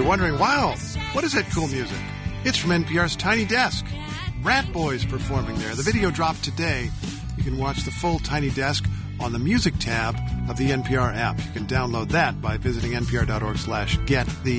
you're wondering, wow, what is that cool music? It's from NPR's Tiny Desk. Rat Boys performing there. The video dropped today. You can watch the full Tiny Desk on the Music tab of the NPR app. You can download that by visiting npr.org/get the